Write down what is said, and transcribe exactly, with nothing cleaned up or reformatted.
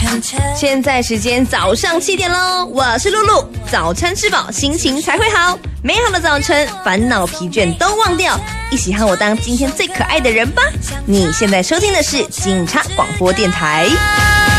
现在时间早上七点喽，我是露露。早餐吃饱，心情才会好。美好的早晨，烦恼疲倦都忘掉，一起和我当今天最可爱的人吧。你现在收听的是警察广播电台。